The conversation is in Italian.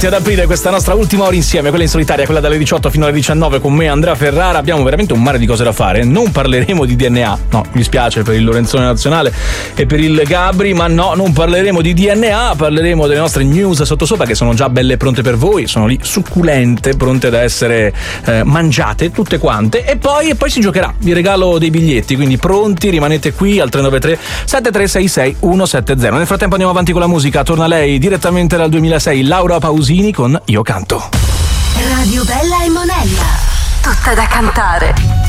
ad aprire questa nostra ultima ora insieme, quella in solitaria, quella dalle 18 fino alle 19 con me, Andrea Ferrara. Abbiamo veramente un mare di cose da fare. Non parleremo di DNA, no, mi spiace per il Lorenzone Nazionale e per il Gabri, ma no, non parleremo di DNA, parleremo delle nostre news sottosopra che sono già belle pronte per voi, sono lì succulente, pronte da essere mangiate tutte quante, e poi si giocherà. Vi regalo dei biglietti, quindi pronti, rimanete qui al 393 7366 170. Nel frattempo andiamo avanti con la musica. Torna lei direttamente dal 2006, Laura Pausini con Io canto. Radio Bella e Monella, tutta da cantare.